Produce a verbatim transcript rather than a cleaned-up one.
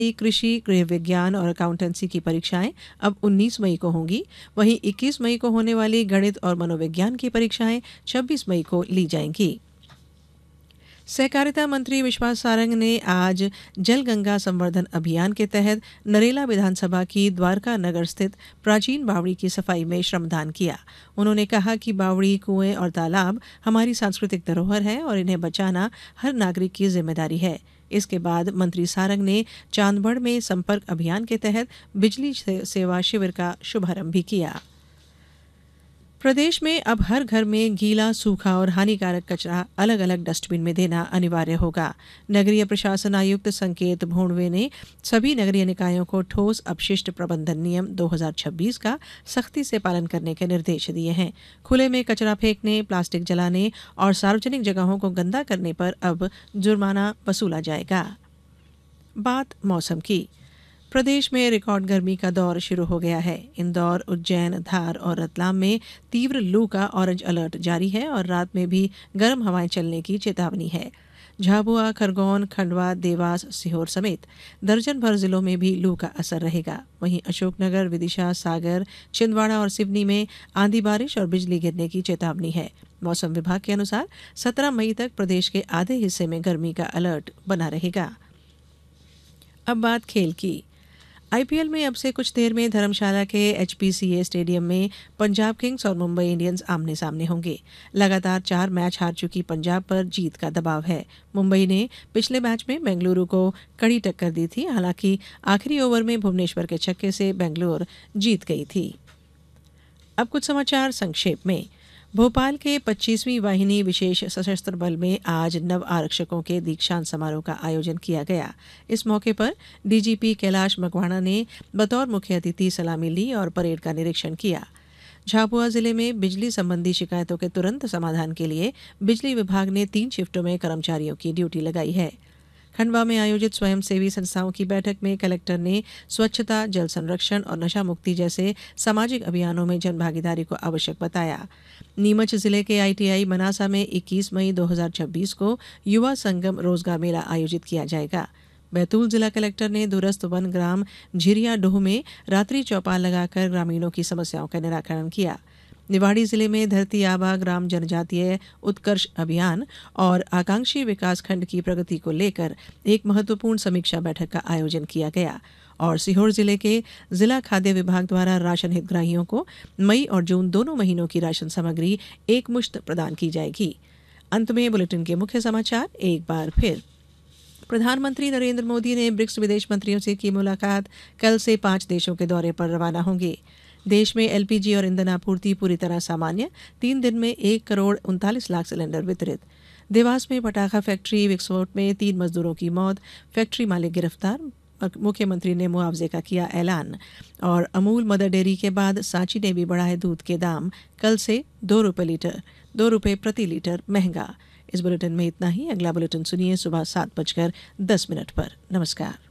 कृषि, गृह विज्ञान और अकाउंटेंसी की परीक्षाएं अब उन्नीस मई को होंगी। वहीं इक्कीस मई को होने वाली गणित और मनोविज्ञान की परीक्षाएं छब्बीस मई को ली जाएंगी। सहकारिता मंत्री विश्वास सारंग ने आज जल गंगा संवर्धन अभियान के तहत नरेला विधानसभा की द्वारका नगर स्थित प्राचीन बावड़ी की सफाई में श्रमदान किया। उन्होंने कहा कि बावड़ी, कुएं और तालाब हमारी सांस्कृतिक धरोहर है और इन्हें बचाना हर नागरिक की जिम्मेदारी है। इसके बाद मंत्री सारंग ने चांदबड़ में संपर्क अभियान के तहत बिजली सेवा शिविर का शुभारंभ भी किया। प्रदेश में अब हर घर में गीला, सूखा और हानिकारक कचरा अलग अलग डस्टबिन में देना अनिवार्य होगा। नगरीय प्रशासन आयुक्त संकेत भोंडवे ने सभी नगरीय निकायों को ठोस अपशिष्ट प्रबंधन नियम दो हज़ार छब्बीस का सख्ती से पालन करने के निर्देश दिए हैं। खुले में कचरा फेंकने, प्लास्टिक जलाने और सार्वजनिक जगहों को गंदा करने पर अब जुर्माना वसूला जाएगा। बात मौसम की। प्रदेश में रिकॉर्ड गर्मी का दौर शुरू हो गया है। इंदौर, उज्जैन, धार और रतलाम में तीव्र लू का ऑरेंज अलर्ट जारी है और रात में भी गर्म हवाएं चलने की चेतावनी है। झाबुआ, खरगोन, खंडवा, देवास, सीहोर समेत दर्जन भर जिलों में भी लू का असर रहेगा। वहीं अशोकनगर, विदिशा, सागर, छिंदवाड़ा और सिवनी में आंधी बारिश और बिजली गिरने की चेतावनी है। मौसम विभाग के अनुसार सत्रह मई तक प्रदेश के आधे हिस्से में गर्मी का अलर्ट बना रहेगा। अब बात खेल की। आईपीएल में अब से कुछ देर में धर्मशाला के एचपीसीए स्टेडियम में पंजाब किंग्स और मुंबई इंडियंस आमने सामने होंगे। लगातार चार मैच हार चुकी पंजाब पर जीत का दबाव है। मुंबई ने पिछले मैच में बेंगलुरु को कड़ी टक्कर दी थी। हालांकि आखिरी ओवर में भुवनेश्वर के छक्के से बेंगलुरु जीत गई थी। अब कुछ समाचार संक्षेप में। भोपाल के पच्चीसवीं वाहिनी विशेष सशस्त्र बल में आज नव आरक्षकों के दीक्षांत समारोह का आयोजन किया गया। इस मौके पर डीजीपी कैलाश मकवाणा ने बतौर मुख्य अतिथि सलामी ली और परेड का निरीक्षण किया। झाबुआ जिले में बिजली संबंधी शिकायतों के तुरंत समाधान के लिए बिजली विभाग ने तीन शिफ्टों में कर्मचारियों की ड्यूटी लगाई है। खंडवा में आयोजित स्वयंसेवी संस्थाओं की बैठक में कलेक्टर ने स्वच्छता, जल संरक्षण और नशा मुक्ति जैसे सामाजिक अभियानों में जनभागीदारी को आवश्यक बताया। नीमच जिले के आईटीआई मनासा में इक्कीस मई दो हज़ार छब्बीस को युवा संगम रोजगार मेला आयोजित किया जाएगा। बैतूल जिला कलेक्टर ने दूरस्थ वन ग्राम झिरिया डोह में रात्रि चौपाल लगाकर ग्रामीणों की समस्याओं का निराकरण किया। निवाड़ी जिले में धरती आबा ग्राम जनजातीय उत्कर्ष अभियान और आकांक्षी विकास खंड की प्रगति को लेकर एक महत्वपूर्ण समीक्षा बैठक का आयोजन किया गया। और सीहोर जिले के जिला खाद्य विभाग द्वारा राशन हितग्राहियों को मई और जून दोनों महीनों की राशन सामग्री एक मुश्त प्रदान की जाएगी। अंत में बुलेटिन के मुख्य समाचार एक बार फिर। प्रधानमंत्री नरेंद्र मोदी ने ब्रिक्स विदेश मंत्रियों से की मुलाकात। कल से पांच देशों के दौरे पर रवाना होंगे। देश में एलपीजी और ईंधन आपूर्ति पूरी तरह सामान्य। तीन दिन में एक करोड़ उनतालीस लाख सिलेंडर वितरित। देवास में पटाखा फैक्ट्री विस्फोट में तीन मजदूरों की मौत, फैक्ट्री मालिक गिरफ्तार, मुख्यमंत्री ने मुआवजे का किया ऐलान। और अमूल मदर डेयरी के बाद सांची ने भी बढ़ाए दूध के दाम। कल से दो रुपये लीटर दो रुपये प्रति लीटर महंगा। इस बुलेटिन में इतना ही। अगला बुलेटिन सुनिए सुबह सात बजकर दस मिनट पर। नमस्कार।